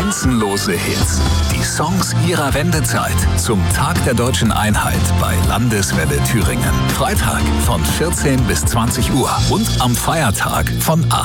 Grenzenlose Hits. Die Songs ihrer Wendezeit. Zum Tag der Deutschen Einheit bei Landeswelle Thüringen. Freitag von 14 bis 20 Uhr und am Feiertag von 8